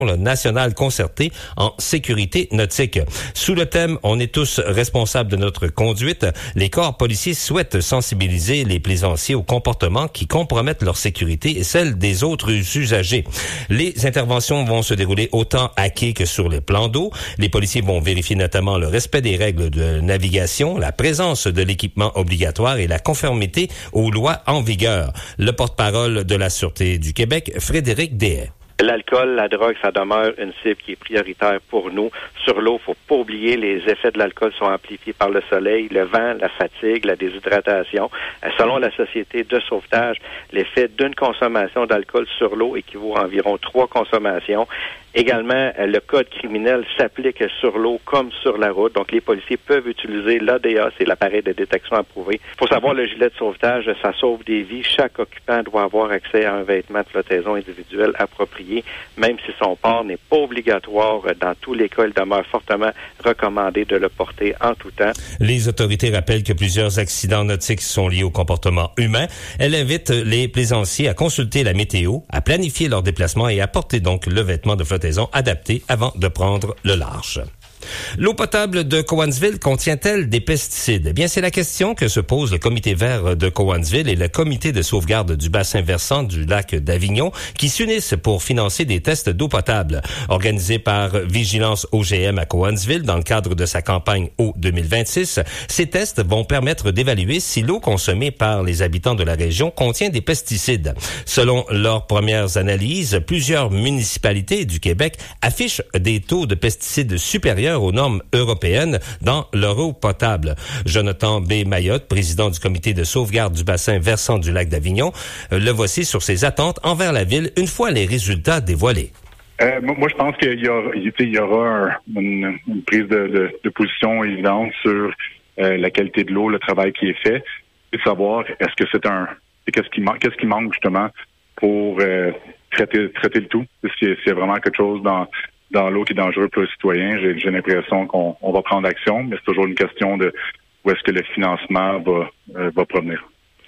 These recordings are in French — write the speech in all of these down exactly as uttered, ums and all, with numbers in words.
nationale concertée en sécurité nautique. Sous le thème « On est tous responsables de notre conduite », les corps policiers souhaitent sensibiliser les plaisanciers aux comportements qui compromettent leur sécurité et celle des autres usagers. Les interventions vont se dérouler autant à quai que sur les plans d'eau. Les policiers vont vérifier notamment le respect des règles de navigation, la présence de l'équipement obligatoire et la conformité aux lois en vigueur. Le porte-parole de la Sûreté du Québec, Frédéric Deshaies. L'alcool, la drogue, ça demeure une cible qui est prioritaire pour nous. Sur l'eau, faut pas oublier, les effets de l'alcool sont amplifiés par le soleil, le vent, la fatigue, la déshydratation. Selon la Société de sauvetage, l'effet d'une consommation d'alcool sur l'eau équivaut à environ trois consommations. Également, le code criminel s'applique sur l'eau comme sur la route. Donc, les policiers peuvent utiliser l'A D A, c'est l'appareil de détection approuvé. Il faut savoir, le gilet de sauvetage, ça sauve des vies. Chaque occupant doit avoir accès à un vêtement de flottaison individuel approprié, même si son port n'est pas obligatoire. Dans tous les cas, il demeure fortement recommandé de le porter en tout temps. Les autorités rappellent que plusieurs accidents nautiques sont liés au comportement humain. Elles invitent les plaisanciers à consulter la météo, à planifier leurs déplacements et à porter donc le vêtement de flottaison adapté avant de prendre le large. L'eau potable de Cowansville contient-elle des pesticides? Eh bien, c'est la question que se pose le Comité vert de Cowansville et le Comité de sauvegarde du bassin versant du lac d'Avignon qui s'unissent pour financer des tests d'eau potable. Organisés par Vigilance O G M à Cowansville dans le cadre de sa campagne Eau deux mille vingt-six, ces tests vont permettre d'évaluer si l'eau consommée par les habitants de la région contient des pesticides. Selon leurs premières analyses, plusieurs municipalités du Québec affichent des taux de pesticides supérieurs aux normes européennes dans leur eau potable. Jonathan B. Mayotte, président du comité de sauvegarde du bassin versant du lac d'Avignon, le voici sur ses attentes envers la ville une fois les résultats dévoilés. Euh, moi, je pense qu'il y aura, il y aura un, une, une prise de, de, de position évidente sur euh, la qualité de l'eau, le travail qui est fait, et de savoir est-ce que c'est un, qu'est-ce qui manque, qu'est-ce qui manque justement pour euh, traiter, traiter le tout. S'il y a vraiment quelque chose dans dans l'eau qui est dangereux pour le citoyen, j'ai, j'ai l'impression qu'on on va prendre action, mais c'est toujours une question de où est-ce que le financement va, euh, va provenir.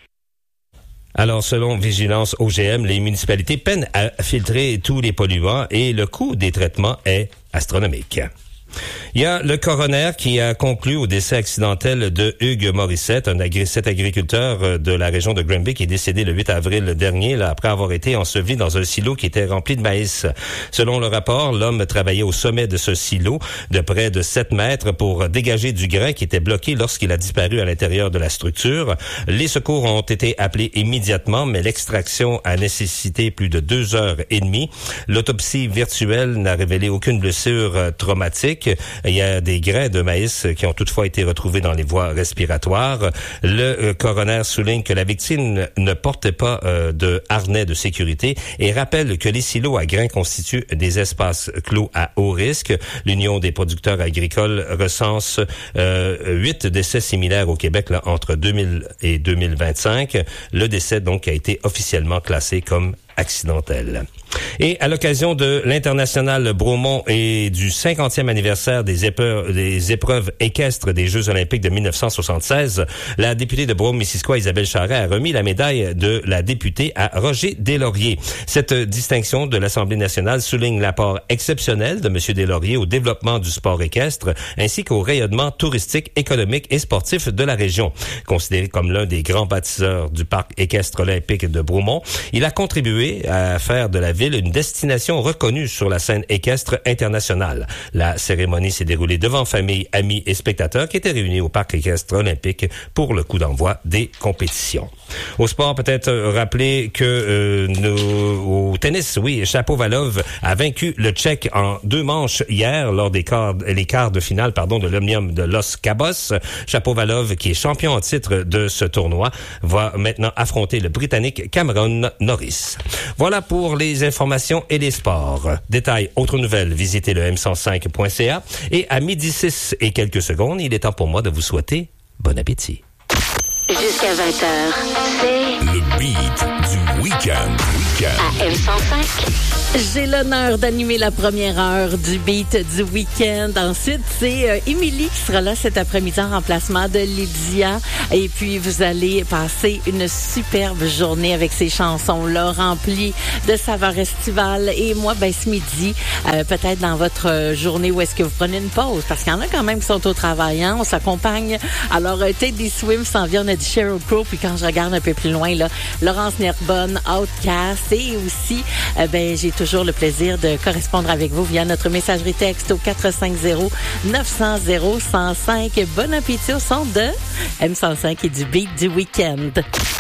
Alors, selon Vigilance O G M, les municipalités peinent à filtrer tous les polluants et le coût des traitements est astronomique. Il y a le coroner qui a conclu au décès accidentel de Hugues Morissette, un agri- cet agriculteur de la région de Granby qui est décédé le huit avril dernier là, après avoir été enseveli dans un silo qui était rempli de maïs. Selon le rapport, l'homme travaillait au sommet de ce silo de près de sept mètres pour dégager du grain qui était bloqué lorsqu'il a disparu à l'intérieur de la structure. Les secours ont été appelés immédiatement, mais l'extraction a nécessité plus de deux heures et demie. L'autopsie virtuelle n'a révélé aucune blessure traumatique. Il y a des grains de maïs qui ont toutefois été retrouvés dans les voies respiratoires. Le euh, coroner souligne que la victime ne portait pas euh, de harnais de sécurité et rappelle que les silos à grains constituent des espaces clos à haut risque. L'Union des producteurs agricoles recense euh, huit décès similaires au Québec là, entre deux mille et deux mille vingt-cinq. Le décès donc a été officiellement classé comme accidentel. Et à l'occasion de l'International Bromont et du cinquantième anniversaire des épreuves, des épreuves équestres des Jeux olympiques de dix-neuf cent soixante-seize, la députée de Brome-Missisquoi, Isabelle Charret, a remis la médaille de la députée à Roger Deslauriers. Cette distinction de l'Assemblée nationale souligne l'apport exceptionnel de M. Deslauriers au développement du sport équestre ainsi qu'au rayonnement touristique, économique et sportif de la région. Considéré comme l'un des grands bâtisseurs du parc équestre olympique de Bromont, il a contribué à faire de la ville une destination reconnue sur la scène équestre internationale. La cérémonie s'est déroulée devant famille, amis et spectateurs qui étaient réunis au parc équestre olympique pour le coup d'envoi des compétitions. Au sport, peut-être rappeler que euh, nos, au tennis, oui, Shapovalov a vaincu le Tchèque en deux manches hier lors des quarts, les quarts de finale, pardon, de l'Omnium de Los Cabos. Shapovalov, qui est champion en titre de ce tournoi, va maintenant affronter le Britannique Cameron Norris. Voilà pour les informations et les sports. Détails, autres nouvelles, visitez le m cent cinq point c a. Et à midi six et quelques secondes, il est temps pour moi de vous souhaiter bon appétit. Jusqu'à vingt heures, c'est le beat du week-end. Week-end. À M cent cinq. J'ai l'honneur d'animer la première heure du Beat du week-end. Ensuite, c'est euh, Émilie qui sera là cet après-midi en remplacement de Lydia. Et puis, vous allez passer une superbe journée avec ces chansons-là remplies de saveurs estivales. Et moi, ben, ce midi, euh, peut-être dans votre journée où est-ce que vous prenez une pause, parce qu'il y en a quand même qui sont au travail, hein? On s'accompagne. Alors, euh, Teddy Swims s'en vient, on a dit Sheryl Crow. Puis quand je regarde un peu plus loin, là, Laurence Nerbonne, Outcast. Et aussi, euh, ben, j'ai toujours le plaisir de correspondre avec vous via notre messagerie texte au quatre cinq zéro neuf cent zéro cent cinq. Bon appétit au son de M cent cinq et du Beat du week-end.